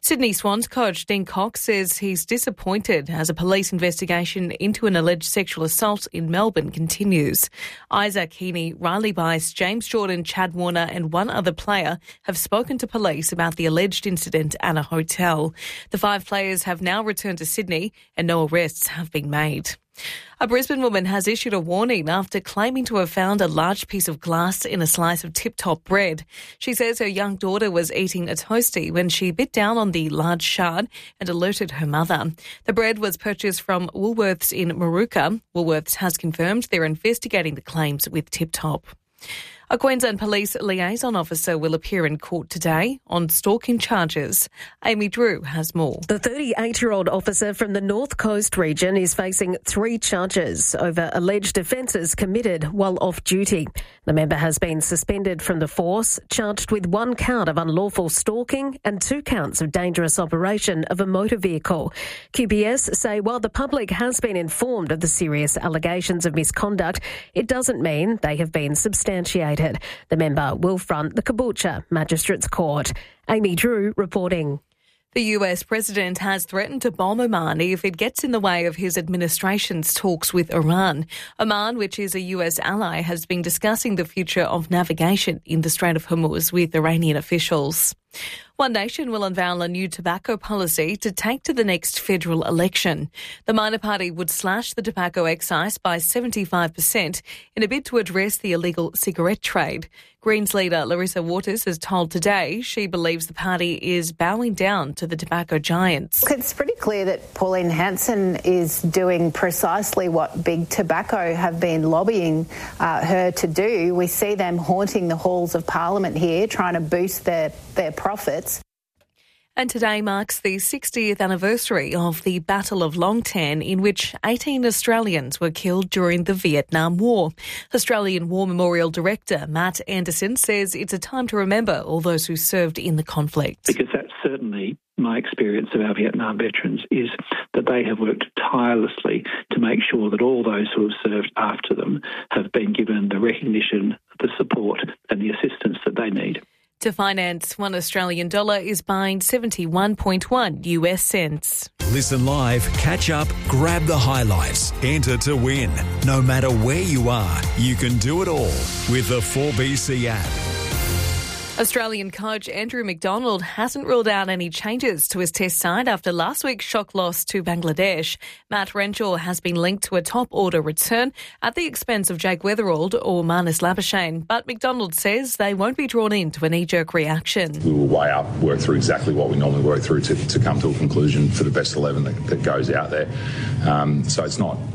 Sydney Swans coach Dean Cox says he's disappointed as a police investigation into an alleged sexual assault in Melbourne continues. Isaac Heaney, Riley Bice, James Jordan, Chad Warner and one other player have spoken to police about the alleged incident at a hotel. The 5 players have now returned to Sydney and no arrests have been made. A Brisbane woman has issued a warning after claiming to have found a large piece of glass in a slice of tip-top bread. She says her young daughter was eating a toastie when she bit down on the large shard and alerted her mother. The bread was purchased from Woolworths in Moorooka. Woolworths has confirmed they're investigating the claims with Tip-Top. A Queensland Police liaison officer will appear in court today on stalking charges. Amy Drew has more. The 38-year-old officer from the North Coast region is facing 3 charges over alleged offences committed while off duty. The member has been suspended from the force, charged with 1 count of unlawful stalking and 2 counts of dangerous operation of a motor vehicle. QPS say while the public has been informed of the serious allegations of misconduct, it doesn't mean they have been substantiated. The member will front the Caboolture Magistrates Court. Amy Drew reporting. The US president has threatened to bomb Oman if it gets in the way of his administration's talks with Iran. Oman, which is a US ally, has been discussing the future of navigation in the Strait of Hormuz with Iranian officials. One Nation will unveil a new tobacco policy to take to the next federal election. The minor party would slash the tobacco excise by 75% in a bid to address the illegal cigarette trade. Greens leader Larissa Waters has told Today she believes the party is bowing down to the tobacco giants. It's pretty clear that Pauline Hanson is doing precisely what Big Tobacco have been lobbying her to do. We see them haunting the halls of Parliament here, trying to boost their profits. And today marks the 60th anniversary of the Battle of Long Tan, in which 18 Australians were killed during the Vietnam War. Australian War Memorial Director Matt Anderson says it's a time to remember all those who served in the conflict. Because that's certainly my experience of our Vietnam veterans, is that they have worked tirelessly to make sure that all those who have served after them have been given the recognition, the support and the assistance that they need. To finance, $1 Australian dollar is buying 71.1 US cents. Listen live, catch up, grab the highlights, enter to win. No matter where you are, you can do it all with the 4BC app. Australian coach Andrew McDonald hasn't ruled out any changes to his test side after last week's shock loss to Bangladesh. Matt Renshaw has been linked to a top-order return at the expense of Jake Weatherald or Marnus Labuschagne, but McDonald says they won't be drawn into a knee-jerk reaction. We will weigh up, work through exactly what we normally work through to come to a conclusion for the best 11 that goes out there. So it's not,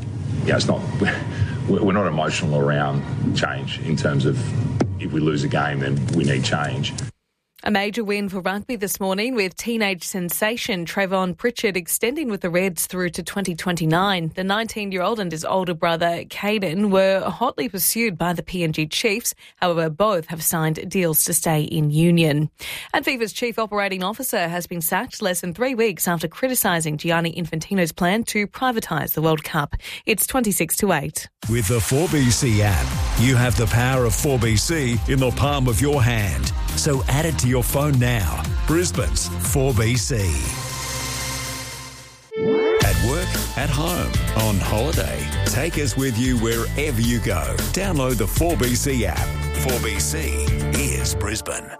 we're not emotional around change in terms of if we lose a game, then we need change. A major win for rugby this morning, with teenage sensation Trayvon Pritchard extending with the Reds through to 2029. The 19-year-old and his older brother Caden were hotly pursued by the PNG Chiefs. However, both have signed deals to stay in union. And FIFA's chief operating officer has been sacked less than 3 weeks after criticising Gianni Infantino's plan to privatise the World Cup. It's 26-8. With the 4BC app, you have the power of 4BC in the palm of your hand. So add it to your phone now. Brisbane's 4BC. At work, at home, on holiday. Take us with you wherever you go. Download the 4BC app. 4BC is Brisbane.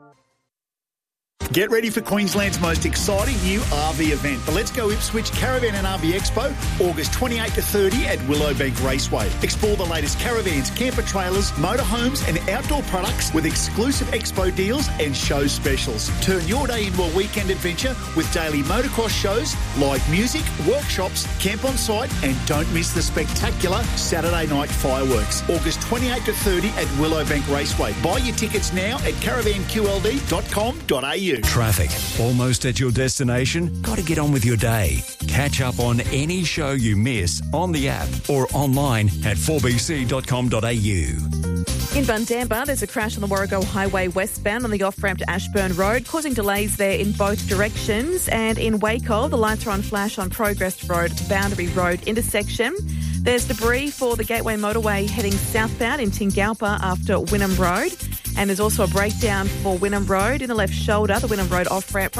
Get ready for Queensland's most exciting new RV event, the Let's Go Ipswich Caravan and RV Expo, August 28 to 30 at Willowbank Raceway. Explore the latest caravans, camper trailers, motorhomes and outdoor products with exclusive expo deals and show specials. Turn your day into a weekend adventure with daily motocross shows, live music, workshops, camp on site and don't miss the spectacular Saturday night fireworks. August 28 to 30 at Willowbank Raceway. Buy your tickets now at caravanqld.com.au. Traffic. Almost at your destination? Got to get on with your day. Catch up on any show you miss on the app or online at 4bc.com.au. In Bundamba, there's a crash on the Warrego Highway westbound on the off-ramp to Ashburn Road, causing delays there in both directions. And in Waco, the lights are on flash on Progress Road, Boundary Road intersection. There's debris for the Gateway Motorway heading southbound in Tingalpa after Wynnum Road. And there's also a breakdown for Wynnum Road in the left shoulder, the Wynnum Road off-ramp